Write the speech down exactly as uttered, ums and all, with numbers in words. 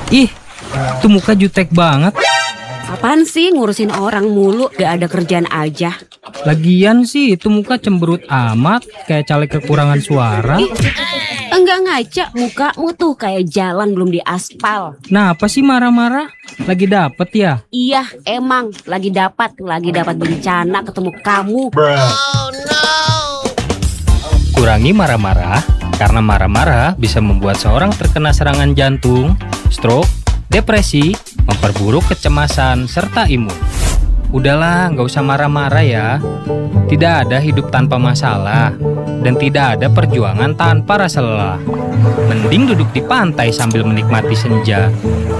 Ih, tuh muka jutek banget. Apaan sih ngurusin orang mulu, gak ada kerjaan aja. Lagian sih itu muka cemberut amat, kayak caleg kekurangan suara. Ih, enggak ngaca, mukamu tuh kayak jalan belum diaspal. Nah, apa sih marah-marah? Lagi dapet ya? Iya, emang lagi dapat, lagi dapat bencana ketemu kamu. Kurangi marah-marah, karena marah-marah bisa membuat seorang terkena serangan jantung, stroke, depresi, memperburuk kecemasan, serta imun. Udahlah, nggak usah marah-marah ya. Tidak ada hidup tanpa masalah, dan tidak ada perjuangan tanpa rasa lelah. Mending duduk di pantai sambil menikmati senja.